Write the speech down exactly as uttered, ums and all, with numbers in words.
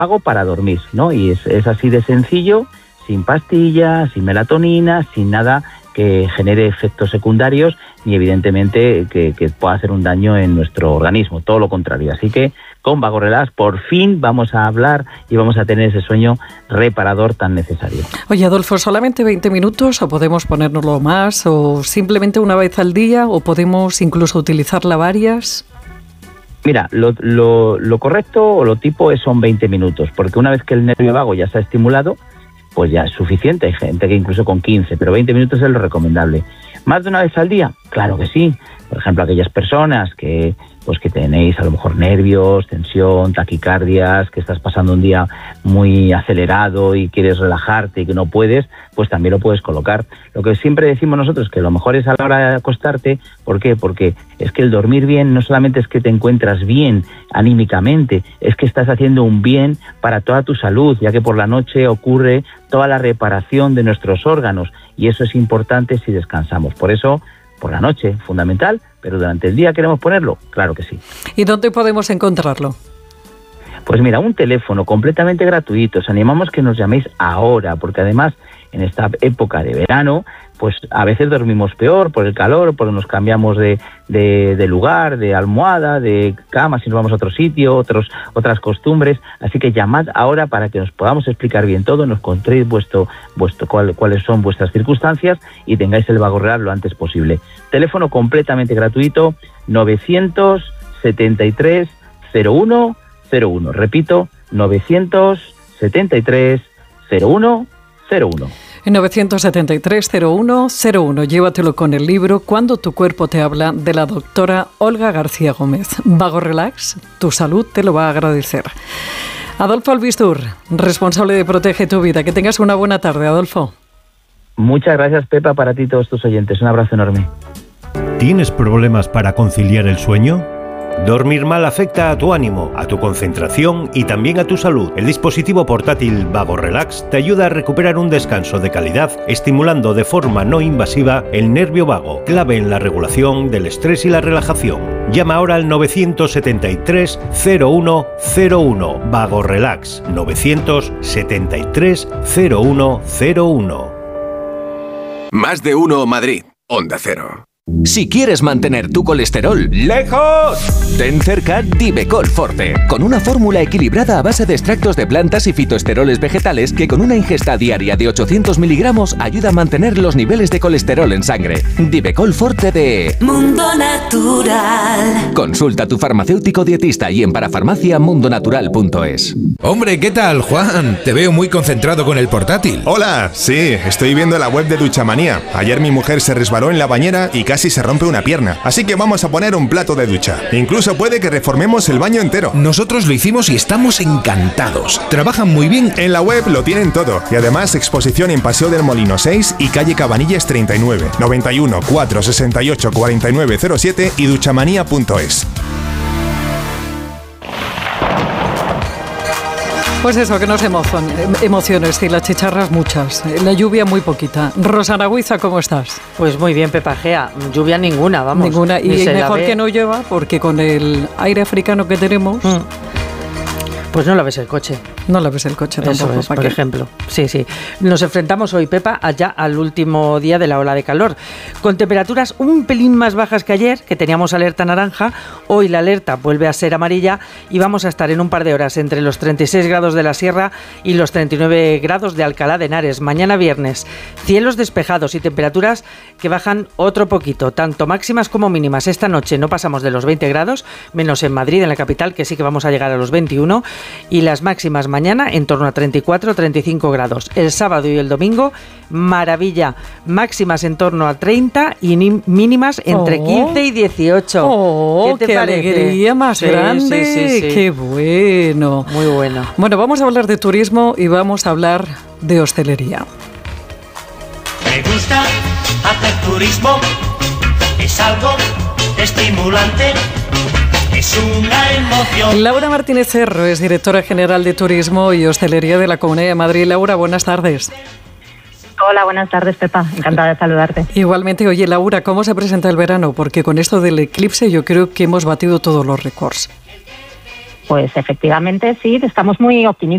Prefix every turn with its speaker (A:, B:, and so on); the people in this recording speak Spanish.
A: vago para dormir, ¿no? Y es, es así de sencillo, sin pastillas, sin melatonina, sin nada que genere efectos secundarios ni evidentemente que, que pueda hacer un daño en nuestro organismo, todo lo contrario. Así que con Vago Relax por fin vamos a hablar y vamos a tener ese sueño reparador tan necesario.
B: Oye, Adolfo, ¿solamente veinte minutos o podemos ponérnoslo más o simplemente una vez al día o podemos incluso utilizarla varias?
A: Mira, lo, lo, lo correcto o lo tipo es, son veinte minutos, porque una vez que el nervio vago ya está estimulado, pues ya es suficiente. Hay gente que incluso con quince, pero veinte minutos es lo recomendable. ¿Más de una vez al día? Claro que sí. Por ejemplo, aquellas personas que pues que tenéis a lo mejor nervios, tensión, taquicardias, que estás pasando un día muy acelerado y quieres relajarte y que no puedes, pues también lo puedes colocar. Lo que siempre decimos nosotros, que lo mejor es a la hora de acostarte. ¿Por qué? Porque es que el dormir bien no solamente es que te encuentras bien anímicamente, es que estás haciendo un bien para toda tu salud, ya que por la noche ocurre toda la reparación de nuestros órganos y eso es importante si descansamos. Por eso, por la noche, fundamental, pero durante el día queremos ponerlo, claro que sí.
B: ¿Y dónde podemos encontrarlo?
A: Pues mira, un teléfono completamente gratuito. Os animamos que nos llaméis ahora, porque además en esta época de verano, pues a veces dormimos peor por el calor, porque nos cambiamos de, de, de lugar, de almohada, de cama, si nos vamos a otro sitio, otros, otras costumbres. Así que llamad ahora para que nos podamos explicar bien todo, nos contéis vuestro, vuestro, cuál, cuáles son vuestras circunstancias y tengáis el Vago Relax lo antes posible. Teléfono completamente gratuito, novecientos setenta y tres cero uno cero uno. Repito, novecientos setenta y tres cero uno cero uno.
B: En novecientos setenta y tres cero uno cero uno. Llévatelo con el libro Cuando tu cuerpo te habla, de la doctora Olga García Gómez. Vago Relax, tu salud te lo va a agradecer. Adolfo Albistur, responsable de Protege tu Vida. Que tengas una buena tarde, Adolfo.
A: Muchas gracias, Pepa, para ti y todos tus oyentes. Un abrazo enorme.
C: ¿Tienes problemas para conciliar el sueño? Dormir mal afecta a tu ánimo, a tu concentración y también a tu salud. El dispositivo portátil Vago Relax te ayuda a recuperar un descanso de calidad, estimulando de forma no invasiva el nervio vago, clave en la regulación del estrés y la relajación. Llama ahora al novecientos setenta y tres cero uno cero uno. Vago Relax, novecientos setenta y tres cero uno cero uno.
D: Más de uno Madrid, Onda Cero.
E: Si quieres mantener tu colesterol lejos, ten cerca Divecol Forte, con una fórmula equilibrada a base de extractos de plantas y fitoesteroles vegetales que con una ingesta diaria de ochocientos miligramos ayuda a mantener los niveles de colesterol en sangre. Divecol Forte de
F: Mundo Natural.
E: Consulta a tu farmacéutico dietista y en parafarmacia mundo natural punto es.
G: Hombre, ¿qué tal, Juan? Te veo muy concentrado con el portátil.
H: Hola, sí, estoy viendo la web de Duchamanía. Ayer mi mujer se resbaló en la bañera y casi se rompe una pierna. Así que vamos a poner un plato de ducha. Incluso puede que reformemos el baño entero.
G: Nosotros lo hicimos y estamos encantados. Trabajan muy bien.
H: En la web lo tienen todo. Y además exposición en Paseo del Molino seis y calle Cabanillas treinta y nueve. noventa y uno, cuatrocientos sesenta y ocho, cuarenta y nueve cero siete y duchamanía punto es.
B: Pues eso, que nos emocion, emociones y las chicharras muchas, la lluvia muy poquita. Rosana Huiza, ¿cómo estás?
I: Pues muy bien, Pepa Gea, lluvia ninguna, vamos.
B: Ninguna, y mejor que no llueva, porque con el aire africano que tenemos... Mm.
I: Pues no laves el coche.
B: No laves el coche tampoco.
I: Eso es, por ejemplo. Sí, sí. Nos enfrentamos hoy, Pepa, allá al último día de la ola de calor. Con temperaturas un pelín más bajas que ayer, que teníamos alerta naranja. Hoy la alerta vuelve a ser amarilla y vamos a estar en un par de horas entre los treinta y seis grados de la Sierra y los treinta y nueve grados de Alcalá de Henares. Mañana viernes, cielos despejados y temperaturas que bajan otro poquito, tanto máximas como mínimas. Esta noche no pasamos de los veinte grados, menos en Madrid, en la capital, que sí que vamos a llegar a los veintiuno. Y las máximas mañana en torno a treinta y cuatro a treinta y cinco grados. El sábado y el domingo, maravilla. Máximas en torno a treinta y mínimas entre oh. quince y dieciocho.
B: ¡Oh, qué, qué alegría más sí, grande! Sí, sí, sí. ¡Qué bueno!
I: Muy bueno.
B: Bueno, vamos a hablar de turismo y vamos a hablar de hostelería.
J: Me gusta hacer turismo, es algo estimulante. Es una emoción.
B: Laura Martínez Cerro es directora general de Turismo y Hostelería de la Comunidad de Madrid. Laura, buenas tardes.
K: Hola, buenas tardes, Pepa. Encantada de saludarte.
B: Igualmente. Oye, Laura, ¿cómo se presenta el verano? Porque con esto del eclipse yo creo que hemos batido todos los récords.
K: Pues efectivamente sí, estamos muy optimistas.